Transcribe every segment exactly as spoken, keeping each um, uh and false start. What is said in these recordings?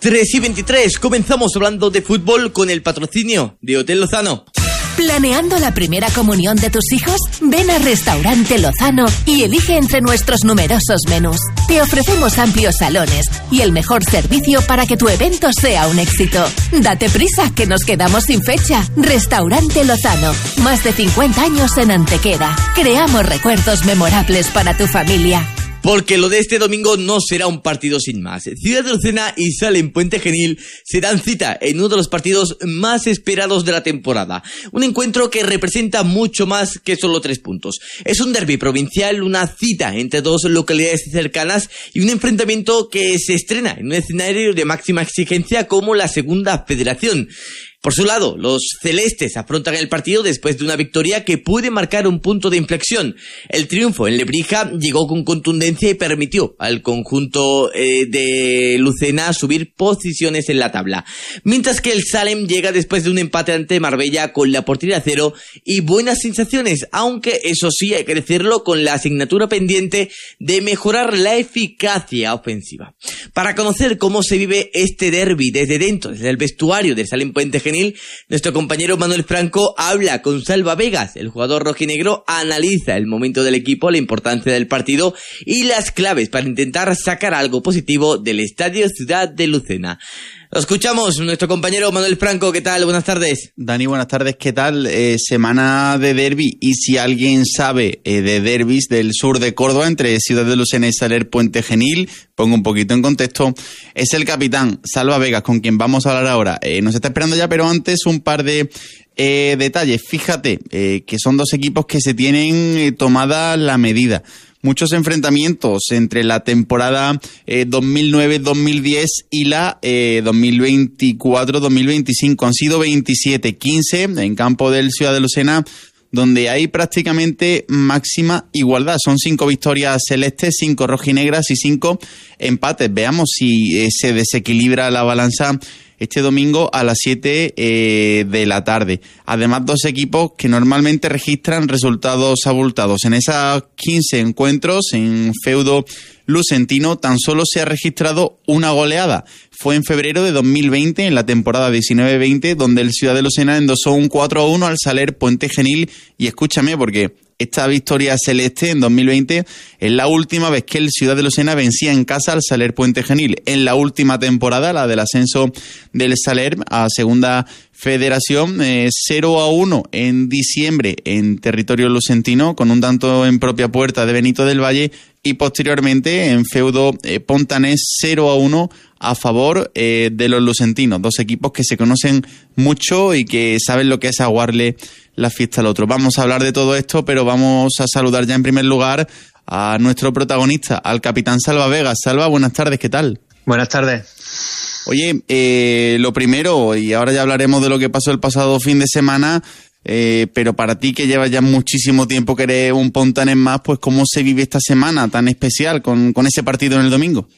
tres y veintitrés, comenzamos hablando de fútbol con el patrocinio de Hotel Lozano. ¿Planeando la primera comunión de tus hijos? Ven a Restaurante Lozano y elige entre nuestros numerosos menús. Te ofrecemos amplios salones y el mejor servicio para que tu evento sea un éxito. Date prisa, que nos quedamos sin fecha. Restaurante Lozano, más de cincuenta años en Antequera. Creamos recuerdos memorables para tu familia. Porque lo de este domingo no será un partido sin más. Ciudad de Lucena y Salem Puente Genil se dan cita en uno de los partidos más esperados de la temporada. Un encuentro que representa mucho más que solo tres puntos. Es un derbi provincial, una cita entre dos localidades cercanas y un enfrentamiento que se estrena en un escenario de máxima exigencia como la Segunda Federación. Por su lado, los celestes afrontan el partido después de una victoria que puede marcar un punto de inflexión. El triunfo en Lebrija llegó con contundencia y permitió al conjunto eh, de Lucena subir posiciones en la tabla. Mientras que el Salem llega después de un empate ante Marbella con la portería a cero y buenas sensaciones, aunque eso sí hay que decirlo con la asignatura pendiente de mejorar la eficacia ofensiva. Para conocer cómo se vive este derbi desde dentro, desde el vestuario del Salem Puente Genil, nuestro compañero Manuel Franco habla con Salva Vegas. El jugador rojinegro analiza el momento del equipo, la importancia del partido y las claves para intentar sacar algo positivo del Estadio Ciudad de Lucena. Lo escuchamos, nuestro compañero Manuel Franco. ¿Qué tal? Buenas tardes. Dani, buenas tardes. ¿Qué tal? Eh, semana de derbi, y si alguien sabe eh, de derbis del sur de Córdoba entre Ciudad de Lucena y Saler Puente Genil, pongo un poquito en contexto, es el capitán Salva Vegas, con quien vamos a hablar ahora. Eh, nos está esperando ya, pero antes un par de eh, detalles. Fíjate eh, que son dos equipos que se tienen eh, tomada la medida. Muchos enfrentamientos entre la temporada eh, dos mil nueve dos mil diez y la eh, dos mil veinticuatro dos mil veinticinco. Han sido veintisiete quince en campo del Ciudad de Lucena, donde hay prácticamente máxima igualdad. Son cinco victorias celestes, cinco rojinegras y cinco empates. Veamos si eh, se desequilibra la balanza este domingo a las siete eh, de la tarde. Además, dos equipos que normalmente registran resultados abultados. En esos quince encuentros en feudo lucentino tan solo se ha registrado una goleada. Fue en febrero de dos mil veinte, en la temporada diecinueve veinte, donde el Ciudad de Lucena endosó un cuatro a uno al Saler Puente Genil. Y escúchame, porque esta victoria celeste en dos mil veinte es la última vez que el Ciudad de Lucena vencía en casa al Saler Puente Genil. En la última temporada, la del ascenso del Saler a Segunda Federación, eh, cero a uno en diciembre en territorio lucentino, con un tanto en propia puerta de Benito del Valle, y posteriormente en feudo eh, pontanés cero a uno a favor eh, de los lucentinos. Dos equipos que se conocen mucho y que saben lo que es aguarle la fiesta al otro. Vamos a hablar de todo esto, pero vamos a saludar ya en primer lugar a nuestro protagonista, al capitán Salva Vegas. Salva, buenas tardes, ¿qué tal? Buenas tardes. Oye, eh, lo primero, y ahora ya hablaremos de lo que pasó el pasado fin de semana, eh, pero para ti que llevas ya muchísimo tiempo que eres un pontanés más, pues ¿cómo se vive esta semana tan especial con, con ese partido en el domingo?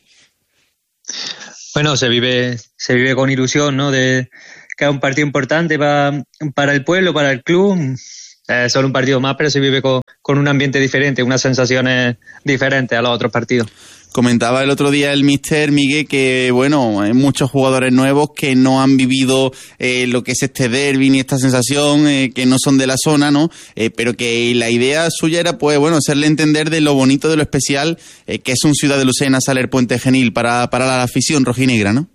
Bueno, se vive se vive con ilusión, ¿no? De que es un partido importante para, para el pueblo, para el club. Es solo un partido más, pero se vive con, con un ambiente diferente, unas sensaciones diferentes a los otros partidos. Comentaba el otro día el míster Miguel que, bueno, hay muchos jugadores nuevos que no han vivido eh, lo que es este derbi ni esta sensación, eh, que no son de la zona, ¿no? Eh, pero que la idea suya era, pues, bueno, hacerle entender de lo bonito, de lo especial, eh, que es un Ciudad de Lucena, Saler Puente Genil para, para la afición rojinegra, ¿no?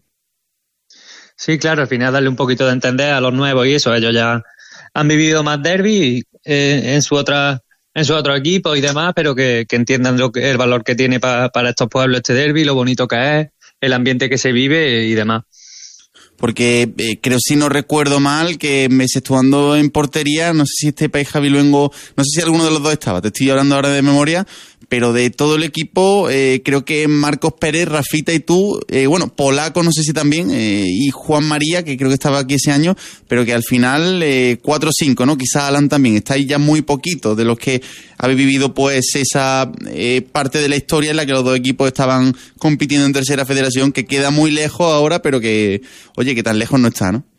Sí, claro, al final darle un poquito de entender a los nuevos y eso. Ellos ya han vivido más derbi eh, en su otra... en su otro equipo y demás, pero que, que entiendan lo que, el valor que tiene pa, para estos pueblos este derbi, lo bonito que es, el ambiente que se vive y demás. Porque eh, creo, si no recuerdo mal, que me exceptuando en portería, no sé si este país Javi Luengo, no sé si alguno de los dos estaba, te estoy hablando ahora de memoria, pero de todo el equipo, eh, creo que Marcos Pérez, Rafita y tú, eh, bueno, Polaco no sé si también, eh, y Juan María, que creo que estaba aquí ese año, pero que al final eh, cuatro o cinco, ¿no? Quizás Alan también, estáis ya muy poquito de los que habéis vivido pues esa eh, parte de la historia en la que los dos equipos estaban compitiendo en tercera federación, que queda muy lejos ahora, pero que, oye, que tan lejos no está, ¿no?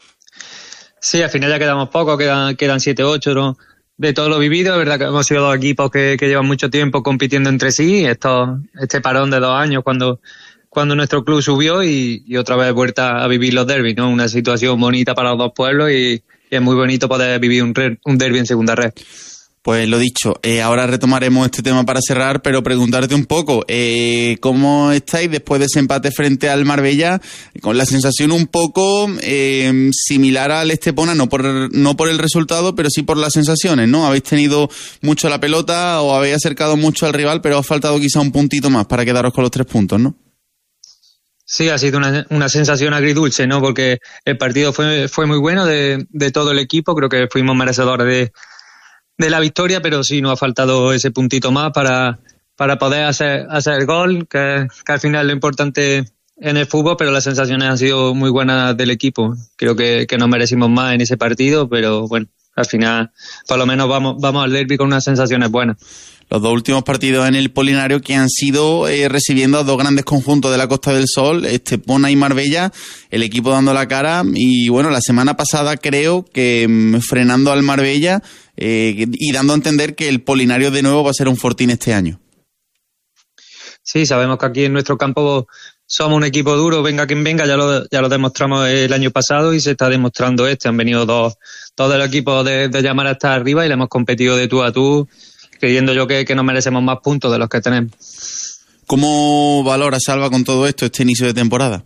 Sí, al final ya quedamos pocos, quedan, quedan siete, ocho, ¿no? De todo lo vivido, es verdad que hemos sido dos equipos que, que llevan mucho tiempo compitiendo entre sí. Esto, este parón de dos años, cuando, cuando nuestro club subió y, y otra vez vuelta a vivir los derbis, ¿no? Una situación bonita para los dos pueblos y, y es muy bonito poder vivir un, re, un derbi en segunda red. Pues lo dicho, eh, ahora retomaremos este tema para cerrar, pero preguntarte un poco, eh, ¿cómo estáis después de ese empate frente al Marbella? Con la sensación un poco eh, similar al Estepona, no por, no por el resultado, pero sí por las sensaciones, ¿no? Habéis tenido mucho la pelota o habéis acercado mucho al rival, pero os ha faltado quizá un puntito más para quedaros con los tres puntos, ¿no? Sí, ha sido una, una sensación agridulce, ¿no? Porque el partido fue, fue muy bueno de, de todo el equipo, creo que fuimos merecedores de de la victoria, pero sí nos ha faltado ese puntito más para, para poder hacer, hacer el gol, que, que al final es lo importante en el fútbol, pero las sensaciones han sido muy buenas del equipo. Creo que, que nos merecimos más en ese partido, pero bueno, al final por lo menos vamos, vamos al derbi con unas sensaciones buenas. Los dos últimos partidos en el Polinario que han sido eh, recibiendo a dos grandes conjuntos de la Costa del Sol, Estepona y Marbella, el equipo dando la cara y bueno, la semana pasada creo que mmm, frenando al Marbella eh, y dando a entender que el Polinario de nuevo va a ser un fortín este año. Sí, sabemos que aquí en nuestro campo somos un equipo duro, venga quien venga, ya lo, ya lo demostramos el año pasado y se está demostrando este. Han venido dos, dos de los equipos de, de llamar hasta arriba y le hemos competido de tú a tú, creyendo yo que, que nos merecemos más puntos de los que tenemos. ¿Cómo valora Salva con todo esto este inicio de temporada?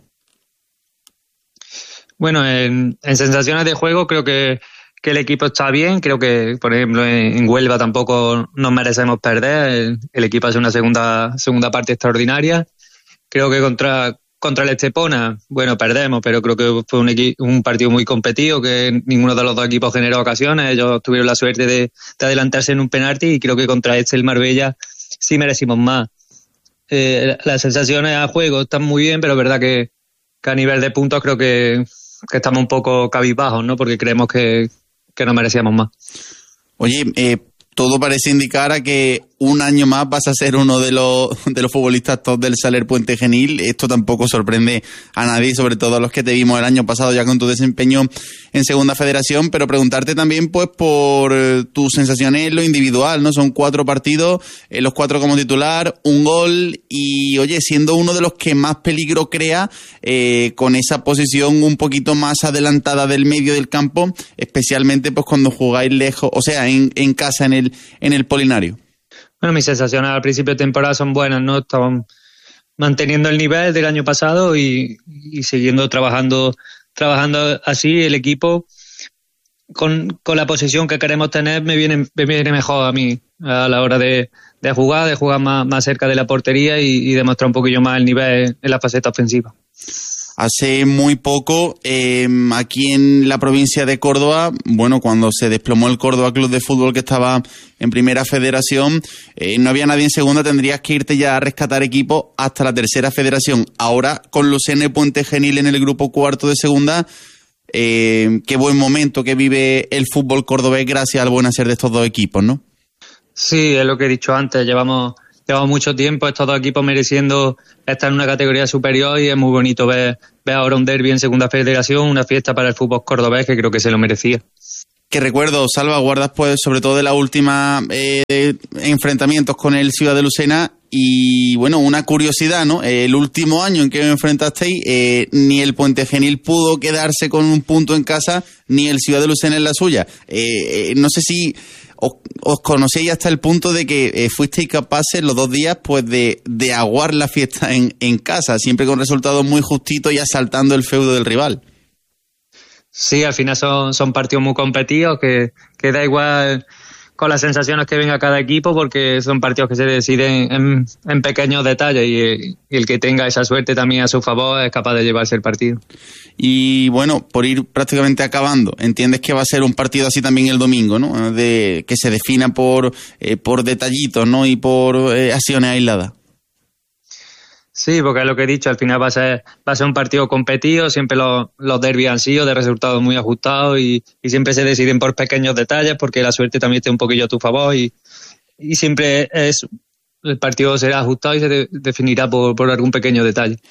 Bueno, en, en sensaciones de juego creo que, que el equipo está bien. Creo que, por ejemplo, en, en Huelva tampoco nos merecemos perder. El, el equipo hace una segunda, segunda parte extraordinaria. Creo que contra, contra el Estepona, bueno, perdemos, pero creo que fue un, equi- un partido muy competido, que ninguno de los dos equipos generó ocasiones. Ellos tuvieron la suerte de, de adelantarse en un penalti y creo que contra este, el Marbella, sí merecimos más. Eh, las sensaciones a juego están muy bien, pero es verdad que, que a nivel de puntos creo que, que estamos un poco cabizbajos, ¿no? Porque creemos que, que no merecíamos más. Oye, eh, todo parece indicar a que un año más vas a ser uno de los de los futbolistas top del Saler Puente Genil. Esto tampoco sorprende a nadie, sobre todo a los que te vimos el año pasado ya con tu desempeño en Segunda Federación, pero preguntarte también pues por tus sensaciones en lo individual, ¿no? Son cuatro partidos, eh, los cuatro como titular, un gol y, oye, siendo uno de los que más peligro crea, eh, con esa posición un poquito más adelantada del medio del campo, especialmente pues cuando jugáis lejos, o sea, en, en casa en el, en el Polinario. Bueno, mis sensaciones al principio de temporada son buenas, ¿no? Estamos manteniendo el nivel del año pasado y, y siguiendo trabajando trabajando así el equipo con, con la posición que queremos tener me viene, me viene mejor a mí a la hora de, de jugar, de jugar más, más cerca de la portería y, y demostrar un poquillo más el nivel en la faceta ofensiva. Hace muy poco, eh, aquí en la provincia de Córdoba, bueno, cuando se desplomó el Córdoba Club de Fútbol que estaba en Primera Federación, eh, no había nadie en Segunda, tendrías que irte ya a rescatar equipo hasta la Tercera Federación. Ahora, con Lucena y Puente Genil en el grupo cuarto de Segunda, eh, qué buen momento que vive el fútbol cordobés gracias al buen hacer de estos dos equipos, ¿no? Sí, es lo que he dicho antes, llevamos... Llevamos mucho tiempo estos dos equipos mereciendo estar en una categoría superior y es muy bonito ver, ver ahora un derbi en Segunda Federación, una fiesta para el fútbol cordobés que creo que se lo merecía. ¿Qué recuerdo salvaguardas, pues, sobre todo de la última eh, enfrentamientos con el Ciudad de Lucena? Y bueno, una curiosidad, ¿no? El último año en que me enfrentasteis, eh, ni el Puente Genil pudo quedarse con un punto en casa, ni el Ciudad de Lucena en la suya. Eh, eh, no sé si os, os conocéis hasta el punto de que eh, fuisteis capaces los dos días, pues, de, de aguar la fiesta en, en casa, siempre con resultados muy justitos y asaltando el feudo del rival. Sí, al final son, son partidos muy competidos que, que da igual con las sensaciones que venga cada equipo porque son partidos que se deciden en, en pequeños detalles y, y el que tenga esa suerte también a su favor es capaz de llevarse el partido. Y bueno, por ir prácticamente acabando, entiendes que va a ser un partido así también el domingo, ¿no? De, que se defina por, eh, por detallitos, ¿no? Y por eh, acciones aisladas. Sí, porque es lo que he dicho, al final va a ser, va a ser un partido competido, siempre los, los derbis han sido de resultados muy ajustados y, y siempre se deciden por pequeños detalles porque la suerte también está un poquillo a tu favor y, y siempre es el partido será ajustado y se de, definirá por, por algún pequeño detalle.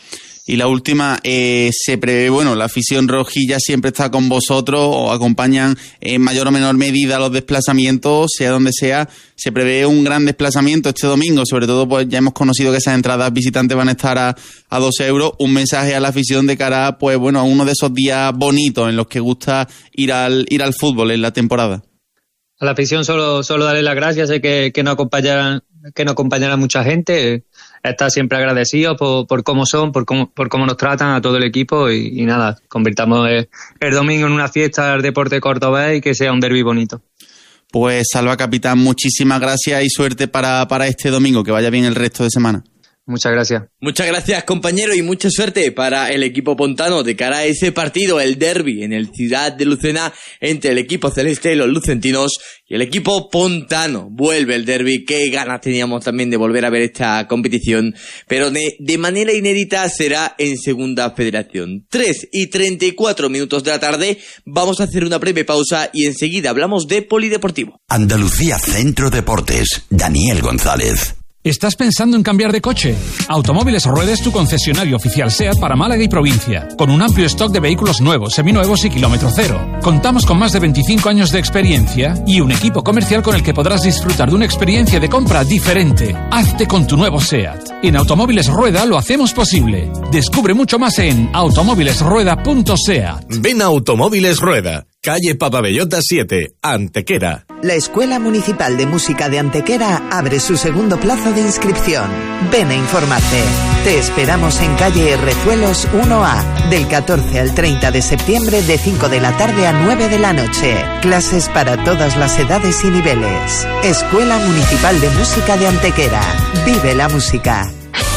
Y la última, eh, se prevé, bueno, la afición rojilla siempre está con vosotros, o acompañan en mayor o menor medida los desplazamientos, sea donde sea. Se prevé un gran desplazamiento este domingo, sobre todo pues ya hemos conocido que esas entradas visitantes van a estar a, a dos euros. Un mensaje a la afición de cara, pues bueno, a uno de esos días bonitos en los que gusta ir al ir al fútbol en la temporada. A la afición solo solo darle las gracias, sé que, que nos acompañarán, que nos acompañará mucha gente. Está siempre agradecido por, por cómo son, por cómo, por cómo nos tratan a todo el equipo y, y nada, convirtamos el, el domingo en una fiesta del deporte cordobés y que sea un derbi bonito. Pues Salva, capitán, muchísimas gracias y suerte para, para este domingo, que vaya bien el resto de semana. Muchas gracias. Muchas gracias, compañero, y mucha suerte para el equipo pontano de cara a ese partido, el derbi en el Ciudad de Lucena entre el equipo celeste, los lucentinos, y el equipo pontano. Vuelve el derbi, qué ganas teníamos también de volver a ver esta competición, pero de, de manera inédita será en Segunda Federación. tres y treinta y cuatro minutos de la tarde, vamos a hacer una breve pausa y enseguida hablamos de polideportivo. Andalucía Centro Deportes, Daniel González. ¿Estás pensando en cambiar de coche? Automóviles Rueda es tu concesionario oficial SEAT para Málaga y provincia, con un amplio stock de vehículos nuevos, seminuevos y kilómetro cero. Contamos con más de veinticinco años de experiencia y un equipo comercial con el que podrás disfrutar de una experiencia de compra diferente. Hazte con tu nuevo SEAT. En Automóviles Rueda lo hacemos posible. Descubre mucho más en automóviles rueda punto seat. Ven a Automóviles Rueda, calle Papabellota siete, Antequera. La Escuela Municipal de Música de Antequera abre su segundo plazo de inscripción. Ven a informarte. Te esperamos en calle Rezuelos uno A, del catorce al treinta de septiembre de cinco de la tarde a nueve de la noche. Clases para todas las edades y niveles. Escuela Municipal de Música de Antequera. Vive la música.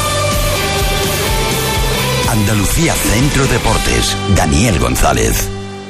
Andalucía Centro Deportes, Daniel González.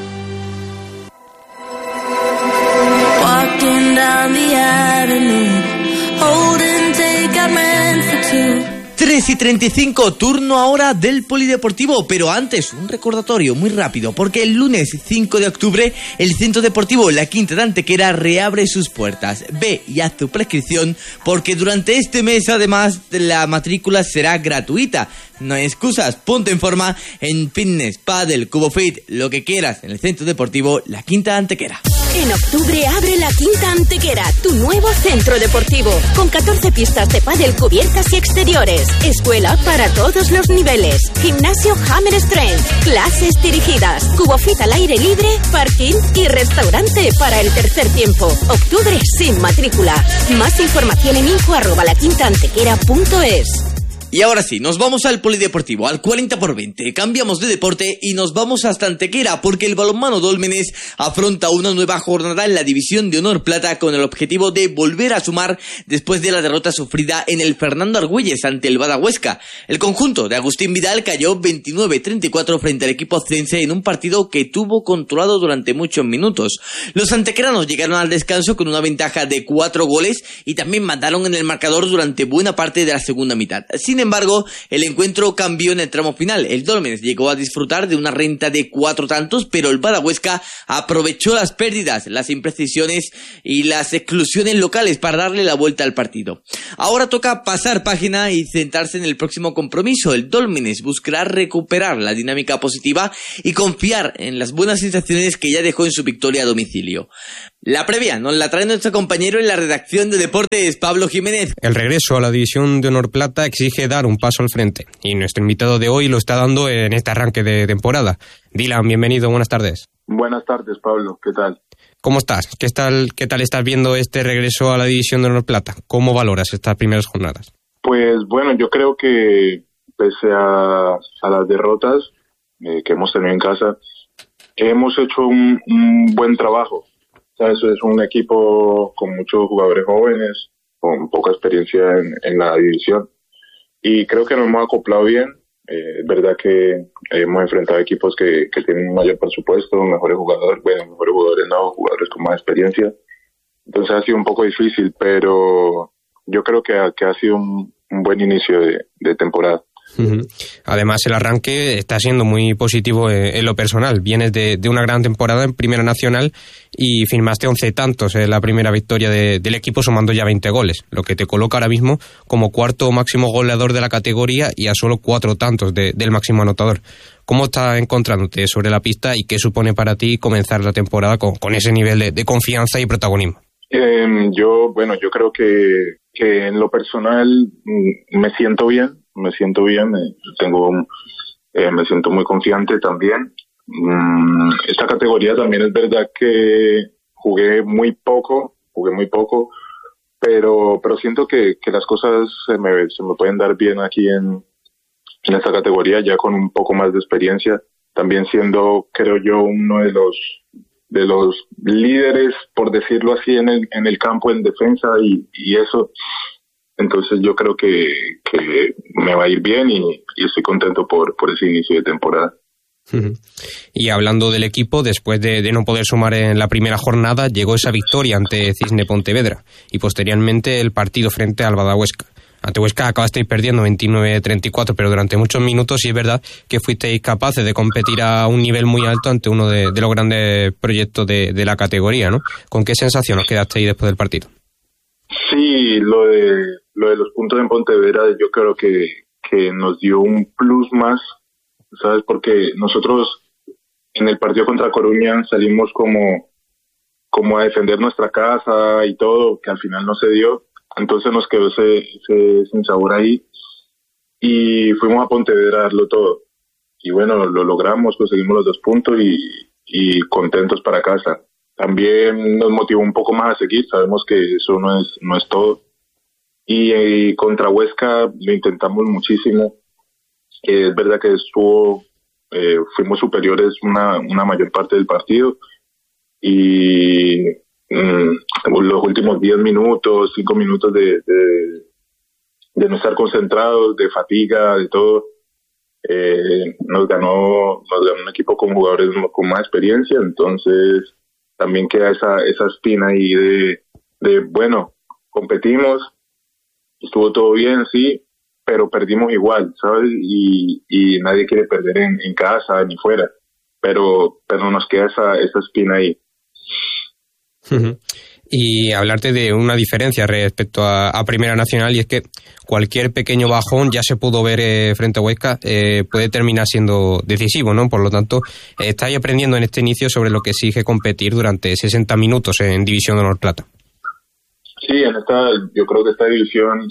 tres y treinta y cinco, turno ahora del polideportivo, pero antes un recordatorio muy rápido, porque el lunes cinco de octubre el Centro Deportivo La Quinta de Antequera reabre sus puertas. Ve y haz tu prescripción, porque durante este mes además la matrícula será gratuita. No hay excusas, ponte en forma en fitness, pádel, cubo fit, lo que quieras en el Centro Deportivo La Quinta de Antequera. En octubre abre La Quinta Antequera, tu nuevo centro deportivo, con catorce pistas de pádel cubiertas y exteriores, escuela para todos los niveles, gimnasio Hammer Strength, clases dirigidas, cubo fit al aire libre, parking y restaurante para el tercer tiempo. Octubre sin matrícula. Más información en info arroba la quinta antequera punto es. Y ahora sí, nos vamos al polideportivo, al cuarenta por veinte. Cambiamos de deporte y nos vamos hasta Antequera, porque el balonmano Dólmenes afronta una nueva jornada en la División de Honor Plata con el objetivo de volver a sumar después de la derrota sufrida en el Fernando Argüelles ante el Bada Huesca. El conjunto de Agustín Vidal cayó veintinueve treinta y cuatro frente al equipo cense en un partido que tuvo controlado durante muchos minutos. Los antequeranos llegaron al descanso con una ventaja de cuatro goles y también mandaron en el marcador durante buena parte de la segunda mitad. Sin Sin embargo, el encuentro cambió en el tramo final. El Dólmenes llegó a disfrutar de una renta de cuatro tantos, pero el Bada Huesca aprovechó las pérdidas, las imprecisiones y las exclusiones locales para darle la vuelta al partido. Ahora toca pasar página y centrarse en el próximo compromiso. El Dólmenes buscará recuperar la dinámica positiva y confiar en las buenas sensaciones que ya dejó en su victoria a domicilio. La previa nos la trae nuestro compañero en la redacción de deportes, Pablo Jiménez. El regreso a la División de Honor Plata exige dar un paso al frente, y nuestro invitado de hoy lo está dando en este arranque de temporada. Dylan, bienvenido, buenas tardes. Buenas tardes, Pablo, ¿qué tal? ¿Cómo estás? ¿Qué tal, qué tal estás viendo este regreso a la División de Honor Plata? ¿Cómo valoras estas primeras jornadas? Pues bueno, yo creo que pese a, a las derrotas eh, que hemos tenido en casa, hemos hecho un, un buen trabajo. ¿Sabes? Es un equipo con muchos jugadores jóvenes, con poca experiencia en, en la división, y creo que nos hemos acoplado bien. Eh, es verdad que hemos enfrentado equipos que, que tienen un mayor presupuesto, mejores jugadores, bueno, mejores jugadores no, jugadores con más experiencia. Entonces ha sido un poco difícil, pero yo creo que, que ha sido un, un buen inicio de, de temporada. Uh-huh. Además, el arranque está siendo muy positivo en, en lo personal. Vienes de, de una gran temporada en Primera Nacional y firmaste once tantos en la primera victoria de, del equipo, sumando ya veinte goles, lo que te coloca ahora mismo como cuarto máximo goleador de la categoría y a solo cuatro tantos de, del máximo anotador. ¿Cómo estás encontrándote sobre la pista y qué supone para ti comenzar la temporada con, con ese nivel de, de confianza y protagonismo? Eh, yo, bueno, yo creo que, que en lo personal mm, me siento bien. Me siento bien, eh, tengo, eh, me siento muy confiante también. Mm, esta categoría también es verdad que jugué muy poco, jugué muy poco, pero pero siento que, que las cosas se me, se me pueden dar bien aquí en, en esta categoría, ya con un poco más de experiencia, también siendo, creo yo, uno de los de los líderes, por decirlo así, en el en el campo en defensa y, y eso. Entonces yo creo que, que me va a ir bien y, y estoy contento por, por ese inicio de temporada. Uh-huh. Y hablando del equipo, después de, de no poder sumar en la primera jornada, llegó esa victoria ante Cisne Pontevedra y posteriormente el partido frente al Bada Huesca. Ante Huesca acabasteis perdiendo veintinueve a treinta y cuatro, pero durante muchos minutos sí es verdad que fuisteis capaces de competir a un nivel muy alto ante uno de, de los grandes proyectos de, de la categoría, ¿no? ¿Con qué sensación os quedasteis después del partido? Sí, lo de lo de los puntos en Pontevedra yo creo que, que nos dio un plus más, ¿sabes? Porque nosotros en el partido contra Coruña salimos como, como a defender nuestra casa y todo, que al final no se dio, entonces nos quedó ese, ese sinsabor ahí y fuimos a Pontevedra a darlo todo. Y bueno, lo logramos, conseguimos los dos puntos y, y contentos para casa. También nos motivó un poco más a seguir, sabemos que eso no es no es todo. Y, y contra Huesca lo intentamos muchísimo. Eh, es verdad que estuvo, eh, fuimos superiores una, una mayor parte del partido. Y mmm, los últimos diez minutos, cinco minutos de, de, de no estar concentrados, de fatiga, de todo, eh, nos ganó, nos ganó un equipo con jugadores con más experiencia, entonces también queda esa esa espina ahí de, de bueno, competimos, estuvo todo bien, sí, pero perdimos igual, ¿sabes? Y, y nadie quiere perder en, en casa ni fuera, pero pero nos queda esa esa espina ahí. Uh-huh. Y hablarte de una diferencia respecto a, a Primera Nacional, y es que cualquier pequeño bajón, ya se pudo ver eh, frente a Huesca, eh, puede terminar siendo decisivo, ¿no? Por lo tanto, eh, estáis aprendiendo en este inicio sobre lo que exige competir durante sesenta minutos en División de Honor Plata. Sí, en esta, yo creo que esta división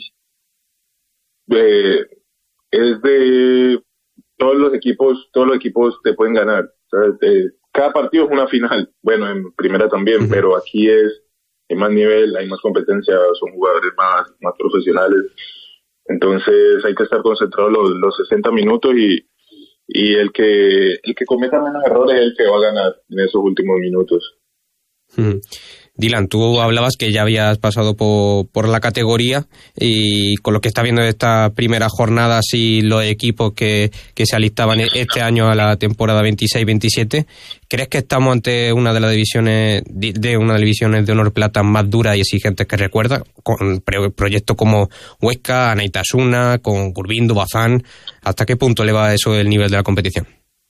eh, es de todos los equipos, todos los equipos te pueden ganar, ¿sabes? Eh, cada partido es una final, bueno, en Primera también, uh-huh. Pero aquí es hay más nivel, hay más competencia, son jugadores más, más profesionales. Entonces hay que estar concentrado los, los sesenta minutos y, y el que el que cometa menos errores es el que va a ganar en esos últimos minutos. Hmm. Dylan, tú hablabas que ya habías pasado por, por la categoría y con lo que está viendo de esta primera jornada, sí, los equipos que, que se alistaban este año a la temporada veintiséis veintisiete, ¿crees que estamos ante una de las divisiones de una de las divisiones de Honor Plata más duras y exigentes que recuerda? Con proyectos como Huesca, Anaitasuna, con Curvindo, Bazán, ¿hasta qué punto eleva eso el nivel de la competición?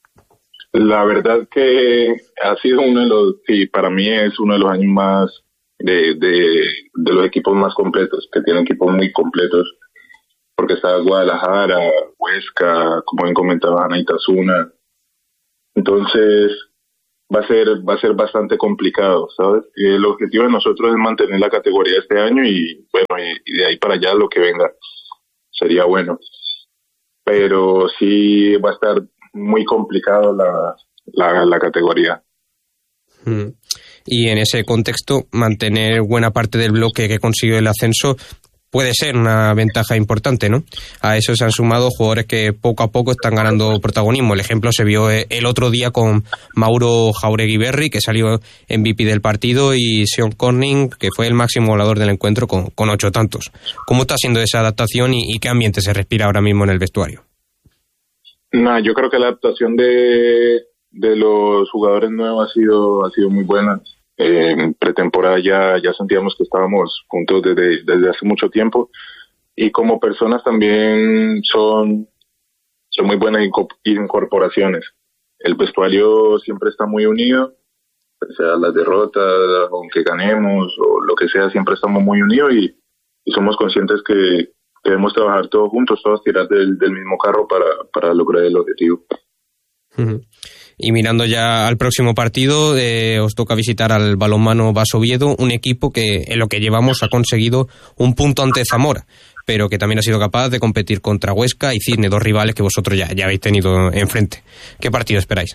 La verdad que ha sido uno de los, sí, para mí es uno de los años más de, de, de los equipos más completos, que tienen equipos muy completos, porque está Guadalajara, Huesca, como bien comentaba, Anaitasuna. Entonces va a ser va a ser bastante complicado, ¿sabes? El objetivo de nosotros es mantener la categoría este año y bueno, y, y de ahí para allá lo que venga sería bueno. Pero sí va a estar muy complicado la, la, la categoría. Mm. Y en ese contexto, mantener buena parte del bloque que consiguió el ascenso puede ser una ventaja importante, ¿no? A eso se han sumado jugadores que poco a poco están ganando protagonismo. El ejemplo se vio el otro día con Mauro Jauregui-Berri, que salió M V P del partido, y Sean Corning, que fue el máximo goleador del encuentro con, con ocho tantos. ¿Cómo está siendo esa adaptación y, y qué ambiente se respira ahora mismo en el vestuario? Nah, yo creo que la adaptación de, de los jugadores nuevos ha sido ha sido muy buena. Eh, en pretemporada ya ya sentíamos que estábamos juntos desde desde hace mucho tiempo y como personas también son son muy buenas incorporaciones. El vestuario siempre está muy unido, o sea, las derrotas, aunque ganemos o lo que sea, siempre estamos muy unidos y, y somos conscientes que debemos trabajar todos juntos, todos tirar del, del mismo carro para, para lograr el objetivo. Uh-huh. Y mirando ya al próximo partido, eh, os toca visitar al Balonmano Basoviedo, un equipo que en lo que llevamos ha conseguido un punto ante Zamora, pero que también ha sido capaz de competir contra Huesca y Cisne, dos rivales que vosotros ya, ya habéis tenido enfrente. ¿Qué partido esperáis?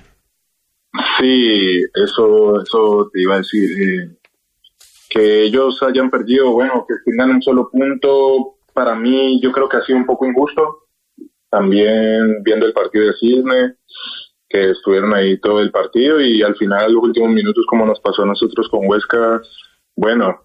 Sí, eso, eso te iba a decir. Eh, que ellos hayan perdido, bueno, que tengan un solo punto, para mí yo creo que ha sido un poco injusto. También viendo el partido de Cisne, que estuvieron ahí todo el partido y al final, los últimos minutos, como nos pasó a nosotros con Huesca, bueno,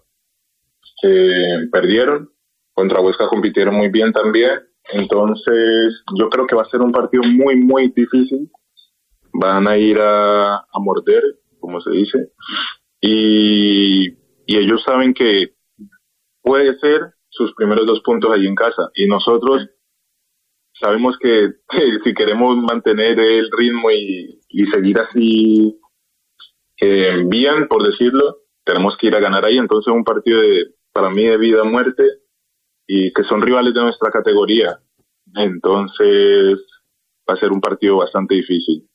eh, perdieron. Contra Huesca compitieron muy bien también. Entonces, yo creo que va a ser un partido muy, muy difícil. Van a ir a, a morder, como se dice. Y, y ellos saben que puede ser sus primeros dos puntos allí en casa. Y nosotros sabemos que, que si queremos mantener el ritmo y, y seguir así eh, bien, por decirlo, tenemos que ir a ganar ahí. Entonces es un partido de, para mí de vida o muerte y que son rivales de nuestra categoría. Entonces va a ser un partido bastante difícil.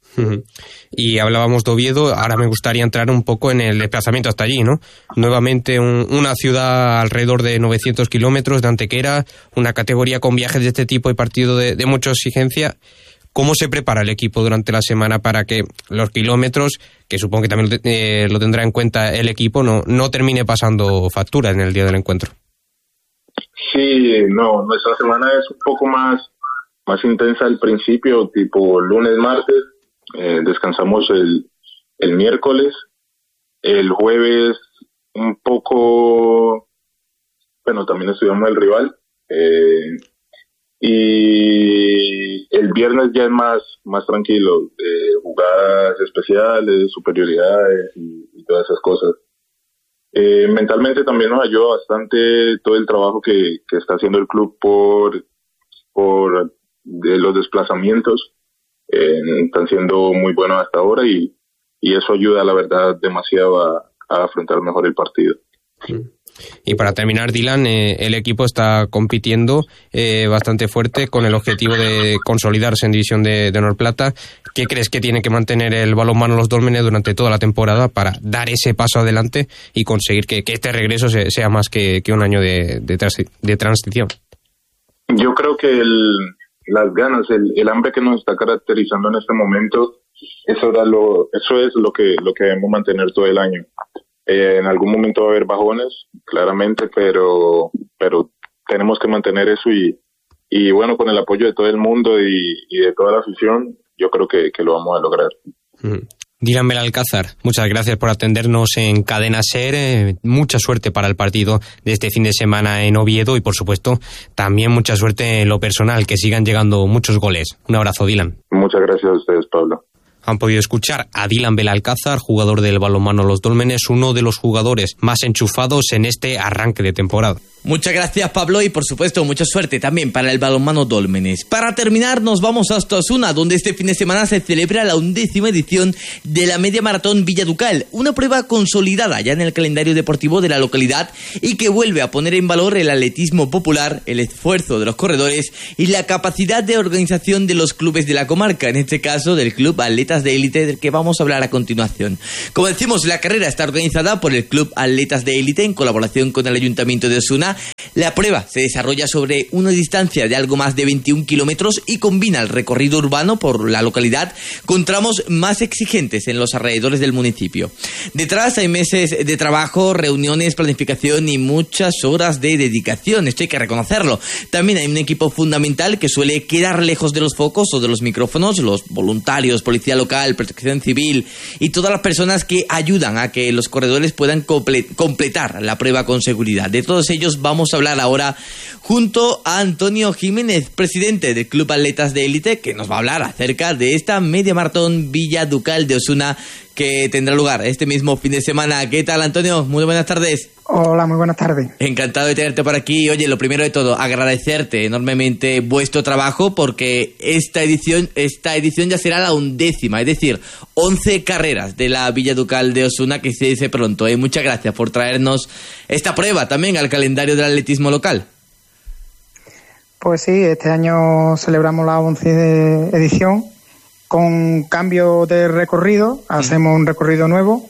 Y hablábamos de Oviedo, ahora me gustaría entrar un poco en el desplazamiento hasta allí, ¿no? Nuevamente un, una ciudad alrededor de novecientos kilómetros de Antequera, una categoría con viajes de este tipo y partido de, de mucha exigencia. ¿Cómo se prepara el equipo durante la semana para que los kilómetros, que supongo que también eh, lo tendrá en cuenta el equipo, no, no termine pasando factura en el día del encuentro? Sí, no, nuestra semana es un poco más, más intensa al principio, tipo lunes, martes. Eh, descansamos el, el miércoles, el jueves un poco, bueno, también estudiamos el rival, eh, y el viernes ya es más, más tranquilo, eh, jugadas especiales, superioridades y, y todas esas cosas. Eh, mentalmente también nos ayuda bastante todo el trabajo que, que está haciendo el club por, por de los desplazamientos. Eh, están siendo muy buenos hasta ahora y, y eso ayuda, la verdad, demasiado a, a afrontar mejor el partido. Y para terminar, Dylan, eh, el equipo está compitiendo eh, bastante fuerte con el objetivo de consolidarse en División de, de Honor Plata. ¿Qué crees que tiene que mantener el balonmano Los Dólmenes durante toda la temporada para dar ese paso adelante y conseguir que, que este regreso se, sea más que, que un año de, de, trans, de transición? Yo creo que el las ganas, el, el hambre que nos está caracterizando en este momento, eso era lo, eso es lo que, lo que debemos mantener todo el año. Eh, en algún momento va a haber bajones, claramente, pero, pero tenemos que mantener eso y, y bueno, con el apoyo de todo el mundo y, y de toda la afición, yo creo que, que lo vamos a lograr. Mm. Dylan Belalcázar, muchas gracias por atendernos en Cadena SER, eh, mucha suerte para el partido de este fin de semana en Oviedo y por supuesto también mucha suerte en lo personal, que sigan llegando muchos goles. Un abrazo, Dylan. Muchas gracias a ustedes, Pablo. Han podido escuchar a Dylan Belalcázar, jugador del balonmano Los Dólmenes, uno de los jugadores más enchufados en este arranque de temporada. Muchas gracias, Pablo, y por supuesto mucha suerte también para el balonmano Dólmenes. Para terminar, nos vamos hasta Osuna, donde este fin de semana se celebra la undécima edición de la Media Maratón Villaducal, una prueba consolidada ya en el calendario deportivo de la localidad y que vuelve a poner en valor el atletismo popular, el esfuerzo de los corredores y la capacidad de organización de los clubes de la comarca, en este caso del Club Atletas de Élite, del que vamos a hablar a continuación. Como decimos, la carrera está organizada por el Club Atletas de Élite en colaboración con el Ayuntamiento de Osuna. La prueba se desarrolla sobre una distancia de algo más de veintiún kilómetros y combina el recorrido urbano por la localidad con tramos más exigentes en los alrededores del municipio. Detrás hay meses de trabajo, reuniones, planificación y muchas horas de dedicación, esto hay que reconocerlo. También hay un equipo fundamental que suele quedar lejos de los focos o de los micrófonos, los voluntarios, policía local, protección civil y todas las personas que ayudan a que los corredores puedan comple- completar la prueba con seguridad. De todos ellos vamos a hablar ahora junto a Antonio Jiménez, presidente del Club Atletas de Élite, que nos va a hablar acerca de esta media maratón Villaducal de Osuna que tendrá lugar este mismo fin de semana. ¿Qué tal, Antonio? Muy buenas tardes. Hola, muy buenas tardes. Encantado de tenerte por aquí. Oye, lo primero de todo, agradecerte enormemente vuestro trabajo porque esta edición esta edición ya será la undécima, es decir, once carreras de la Villa Ducal de Osuna, que se dice pronto. ¿eh? Muchas gracias por traernos esta prueba también al calendario del atletismo local. Pues sí, este año celebramos la once edición con cambio de recorrido, hacemos un recorrido nuevo.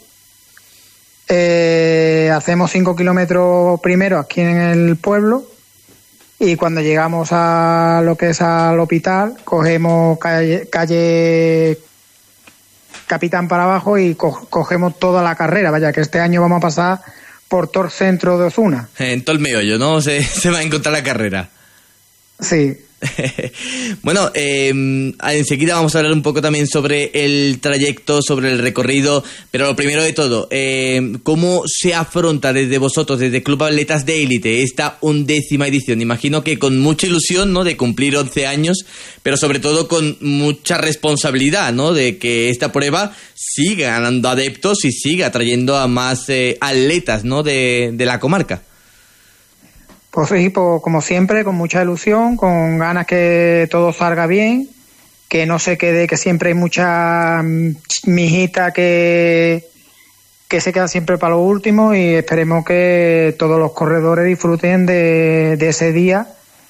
Eh, hacemos cinco kilómetros primero aquí en el pueblo y cuando llegamos a lo que es al hospital cogemos calle, calle Capitán para abajo y co- cogemos toda la carrera. Vaya que este año vamos a pasar por todo el centro de Osuna. En todo el meollo, ¿no? Se, se va a encontrar la carrera. Sí. Bueno, eh, enseguida vamos a hablar un poco también sobre el trayecto, sobre el recorrido, pero lo primero de todo, eh, ¿cómo se afronta desde vosotros, desde Club Atletas de Élite, esta undécima edición? Imagino que con mucha ilusión, ¿no?, de cumplir once años, pero sobre todo con mucha responsabilidad, ¿no?, de que esta prueba siga ganando adeptos y siga atrayendo a más eh, atletas, ¿no?, de, de la comarca. Pues sí, pues, como siempre, con mucha ilusión, con ganas que todo salga bien, que no se quede, que siempre hay mucha mijita que, que se queda siempre para lo último y esperemos que todos los corredores disfruten de, de ese día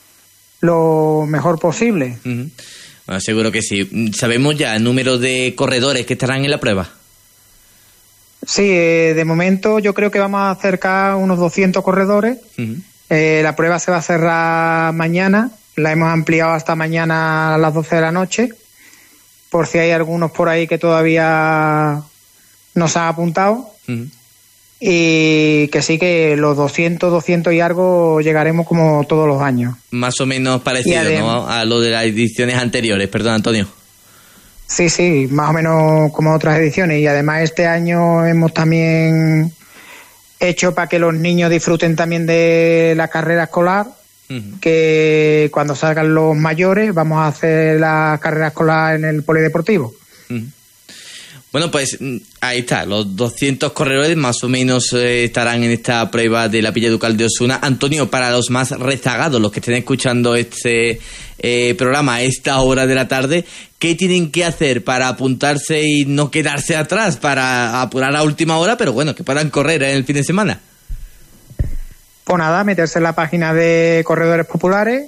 lo mejor posible. Uh-huh. Bueno, seguro que sí. ¿Sabemos ya el número de corredores que estarán en la prueba? Sí, eh, de momento yo creo que vamos a acercar unos doscientos corredores. Uh-huh. Eh, la prueba se va a cerrar mañana, la hemos ampliado hasta mañana a las doce de la noche, por si hay algunos por ahí que todavía no se han apuntado. Uh-huh. Y que sí, que los doscientos, doscientos y algo llegaremos como todos los años. Más o menos parecido, adem- ¿no?, a lo de las ediciones anteriores. Perdón, Antonio. Sí, sí, más o menos como otras ediciones. Y además este año hemos también hecho para que los niños disfruten también de la carrera escolar, uh-huh. que cuando salgan los mayores vamos a hacer la carrera escolar en el polideportivo. Uh-huh. Bueno, pues ahí está, los doscientos corredores más o menos eh, estarán en esta prueba de la Villa Ducal de Osuna. Antonio, para los más rezagados, los que estén escuchando este eh, programa a esta hora de la tarde, ¿qué tienen que hacer para apuntarse y no quedarse atrás, para apurar a última hora, pero bueno, que puedan correr en el fin de semana? Pues nada, meterse en la página de Corredores Populares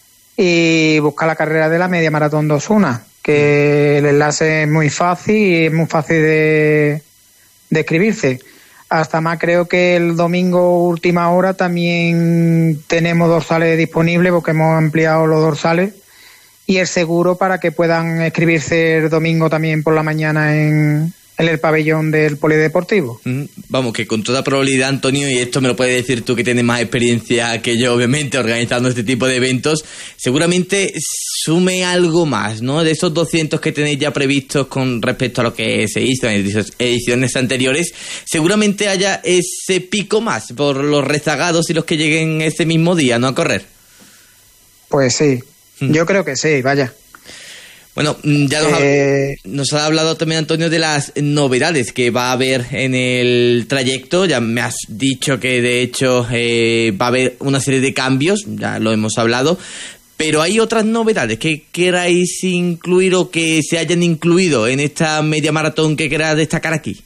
y buscar la carrera de la Media Maratón de Osuna, que el enlace es muy fácil y es muy fácil de, de escribirse. Hasta más creo que el domingo última hora también tenemos dorsales disponibles porque hemos ampliado los dorsales y el seguro para que puedan escribirse el domingo también por la mañana en, en el pabellón del polideportivo. Mm, vamos, que con toda probabilidad, Antonio, y esto me lo puedes decir tú que tienes más experiencia que yo, obviamente, organizando este tipo de eventos, seguramente sume algo más, ¿no?, de esos doscientos que tenéis ya previstos con respecto a lo que se hizo en ediciones anteriores. Seguramente haya ese pico más por los rezagados y los que lleguen ese mismo día, ¿no?, a correr. Pues sí, mm. yo creo que sí, vaya. Bueno, ya nos, eh... ha, nos ha hablado también, Antonio, de las novedades que va a haber en el trayecto. Ya me has dicho que, de hecho, eh, va a haber una serie de cambios, ya lo hemos hablado. Pero hay otras novedades que queráis incluir o que se hayan incluido en esta media maratón que queráis destacar aquí.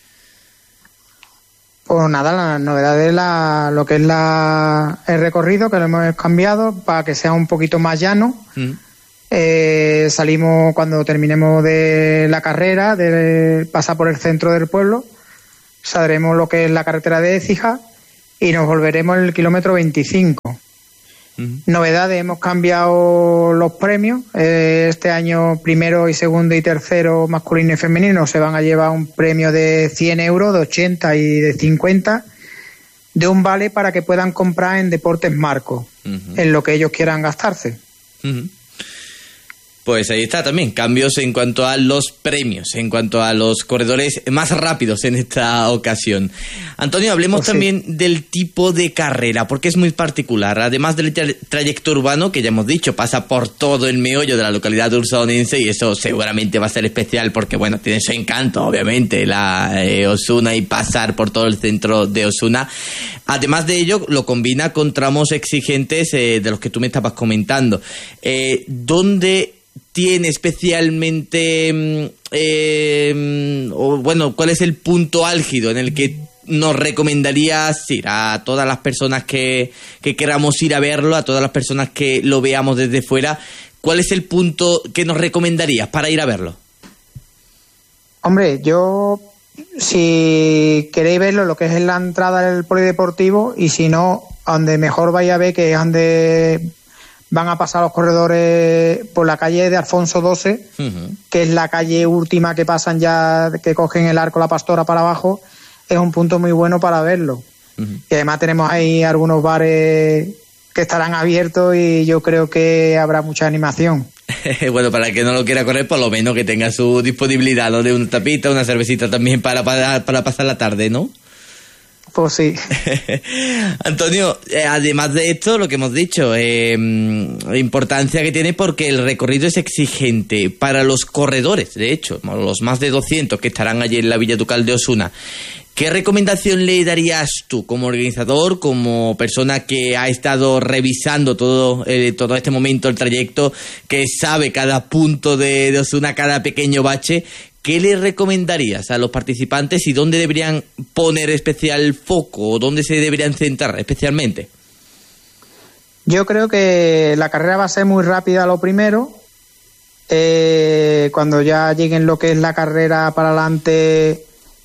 Pues nada, la novedad es la, lo que es la, el recorrido, que lo hemos cambiado para que sea un poquito más llano. Mm. Eh, salimos cuando terminemos de la carrera, de pasar por el centro del pueblo, saldremos lo que es la carretera de Écija y nos volveremos en el kilómetro veinticinco. Uh-huh. Novedades, hemos cambiado los premios. Eh, este año primero y segundo y tercero masculino y femenino se van a llevar un premio de cien euros, de ochenta y de cincuenta, de un vale para que puedan comprar en Deportes Marco, uh-huh. en lo que ellos quieran gastarse. Uh-huh. Pues ahí está también, cambios en cuanto a los premios, en cuanto a los corredores más rápidos en esta ocasión. Antonio, hablemos pues sí. también del tipo de carrera, porque es muy particular. Además del tra- trayecto urbano, que ya hemos dicho, pasa por todo el meollo de la localidad ursaonense, y eso seguramente va a ser especial porque, bueno, tiene su encanto, obviamente, la eh, Osuna y pasar por todo el centro de Osuna. Además de ello, lo combina con tramos exigentes eh, de los que tú me estabas comentando. Eh, ¿Dónde tiene especialmente, eh, o bueno, cuál es el punto álgido en el que nos recomendarías ir a todas las personas que, que queramos ir a verlo, a todas las personas que lo veamos desde fuera? ¿Cuál es el punto que nos recomendarías para ir a verlo? Hombre, yo, si queréis verlo, lo que es en la entrada del polideportivo, y si no, donde mejor vais a ver, que es donde van a pasar los corredores por la calle de Alfonso doce, uh-huh. que es la calle última que pasan ya, que cogen el Arco La Pastora para abajo. Es un punto muy bueno para verlo. Uh-huh. Y además tenemos ahí algunos bares que estarán abiertos y yo creo que habrá mucha animación. Bueno, para el que no lo quiera correr, por lo menos que tenga su disponibilidad, ¿no? De una tapita, una cervecita también para, para, para pasar la tarde, ¿no? Pues sí. Antonio, eh, además de esto, lo que hemos dicho, eh, la importancia que tiene porque el recorrido es exigente para los corredores, de hecho, los más de doscientos que estarán allí en la Villa Ducal de Osuna. ¿Qué recomendación le darías tú como organizador, como persona que ha estado revisando todo, eh, todo este momento, el trayecto, que sabe cada punto de, de Osuna, cada pequeño bache? ¿Qué le recomendarías a los participantes y dónde deberían poner especial foco o dónde se deberían centrar especialmente? Yo creo que la carrera va a ser muy rápida lo primero. Eh, cuando ya lleguen lo que es la carrera para adelante,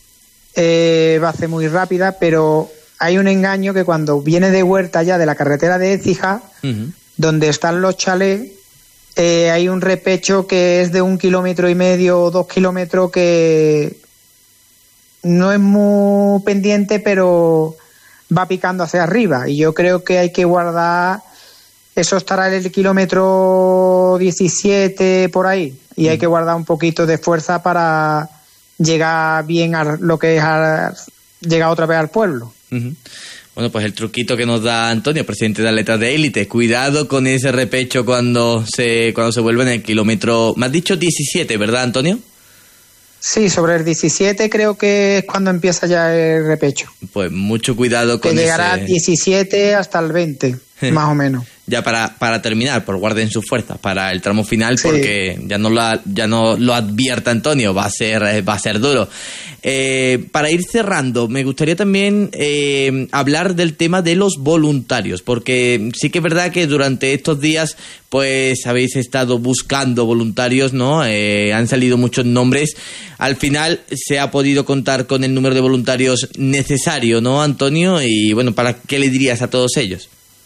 eh, va a ser muy rápida, pero hay un engaño que cuando viene de huerta ya de la carretera de Écija, uh-huh. donde están los chalés, Eh, hay un repecho que es de un kilómetro y medio o dos kilómetros que no es muy pendiente, pero va picando hacia arriba, y yo creo que hay que guardar, eso estará en el kilómetro diecisiete por ahí, y hay que guardar un poquito de fuerza para llegar bien a lo que es a, llegar otra vez al pueblo. Uh-huh. Bueno, pues el truquito que nos da Antonio, presidente de Atletas de Élite. Cuidado con ese repecho cuando se cuando se vuelve en el kilómetro, me has dicho diecisiete, ¿verdad, Antonio? Sí, sobre el diecisiete creo que es cuando empieza ya el repecho. Pues mucho cuidado con que llegará ese... diecisiete hasta el veinte, más o menos. Ya para, para terminar, por guarden sus fuerzas para el tramo final, sí. Porque ya no lo ya no lo advierta Antonio, va a ser va a ser duro. Eh, para ir cerrando, me gustaría también eh, hablar del tema de los voluntarios, porque sí que es verdad que durante estos días pues habéis estado buscando voluntarios, ¿no? Eh, han salido muchos nombres. Al final se ha podido contar con el número de voluntarios necesario, ¿no, Antonio? Y bueno, ¿para qué le dirías a todos ellos?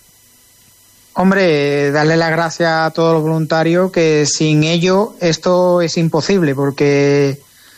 Hombre, darle las gracias a todos los voluntarios, que sin ellos esto es imposible, porque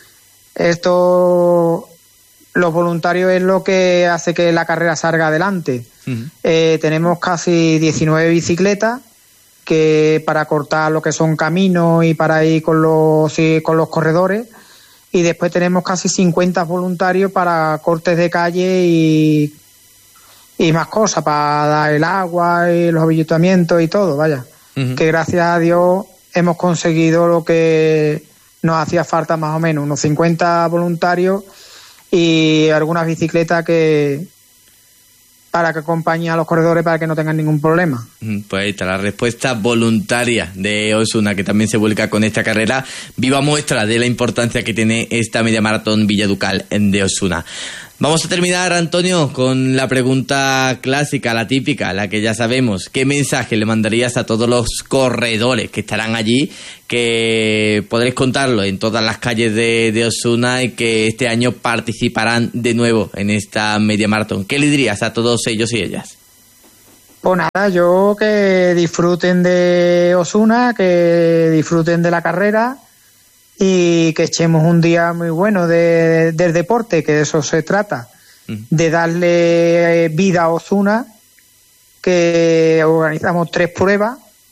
esto, los voluntarios es lo que hace que la carrera salga adelante. Uh-huh. Eh, tenemos casi diecinueve bicicletas que para cortar lo que son caminos y para ir con los, sí, con los corredores, y después tenemos casi cincuenta voluntarios para cortes de calle y y más cosas, para dar el agua y los avituallamientos y todo, vaya. Uh-huh. Que gracias a Dios hemos conseguido lo que nos hacía falta, más o menos, unos cincuenta voluntarios y algunas bicicletas que para que acompañen a los corredores para que no tengan ningún problema. Pues ahí está la respuesta voluntaria de Osuna, que también se vuelca con esta carrera. Viva muestra de la importancia que tiene esta media maratón Villa Ducal de Osuna. Vamos a terminar, Antonio, con la pregunta clásica, la típica, la que ya sabemos. ¿Qué mensaje le mandarías a todos los corredores que estarán allí, que podréis contarlo en todas las calles de, de Osuna y que este año participarán de nuevo en esta media maratón? ¿Qué le dirías a todos ellos y ellas? Pues nada, yo que disfruten de Osuna, que disfruten de la carrera y que echemos un día muy bueno de, del deporte, que de eso se trata, mm. de darle vida a Osuna, que organizamos tres pruebas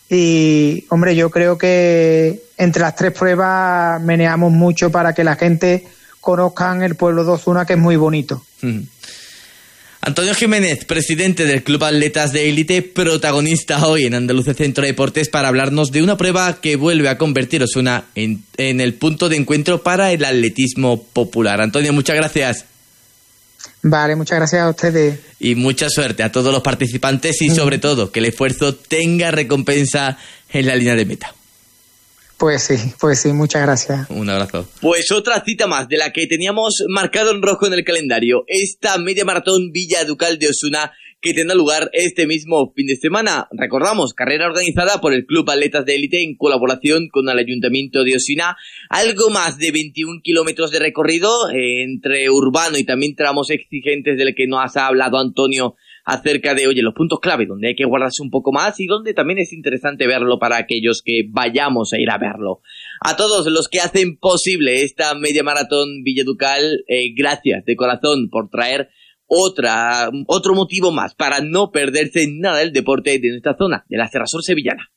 Y, hombre, yo creo que entre las tres pruebas meneamos mucho para que la gente conozcan el pueblo de Osuna, que es muy bonito. Mm. Antonio Jiménez, presidente del Club Atletas de Élite, protagonista hoy en Andalucía Centro de Deportes para hablarnos de una prueba que vuelve a convertir Osuna en, en el punto de encuentro para el atletismo popular. Antonio, muchas gracias. Vale, muchas gracias a ustedes. Y mucha suerte a todos los participantes y sobre todo que el esfuerzo tenga recompensa en la línea de meta. Pues sí, pues sí, muchas gracias. Un abrazo. Pues otra cita más de la que teníamos marcado en rojo en el calendario. Esta media maratón Villa Ducal de Osuna que tendrá lugar este mismo fin de semana. Recordamos, carrera organizada por el Club Atletas de Élite en colaboración con el Ayuntamiento de Osuna. Algo más de veintiún kilómetros de recorrido eh, entre urbano y también tramos exigentes del que nos ha hablado Antonio acerca de, oye, los puntos clave donde hay que guardarse un poco más y donde también es interesante verlo para aquellos que vayamos a ir a verlo. A todos los que hacen posible esta media maratón Villa Ducal, eh, gracias de corazón por traer otra, otro motivo más para no perderse nada del deporte de nuestra zona, de la Sierra Sur sevillana.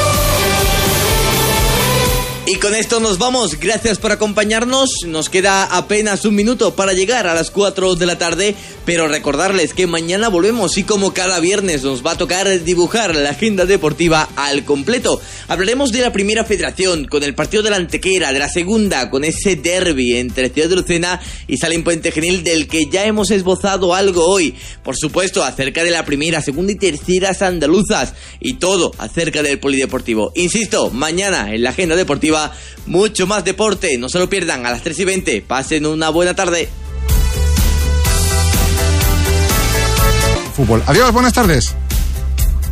Y con esto nos vamos, gracias por acompañarnos, nos queda apenas un minuto para llegar a las cuatro de la tarde, pero recordarles que mañana volvemos y como cada viernes nos va a tocar dibujar la agenda deportiva al completo. Hablaremos de la primera federación, con el partido de la Antequera, de la segunda, con ese derbi entre Ciudad de Lucena y Sala Puente Genil del que ya hemos esbozado algo hoy. Por supuesto, acerca de la primera, segunda y terceras andaluzas y todo acerca del polideportivo. Insisto, mañana en la agenda deportiva mucho más deporte, no se lo pierdan a las tres y veinte. Pasen una buena tarde. Fútbol. Adiós, buenas tardes.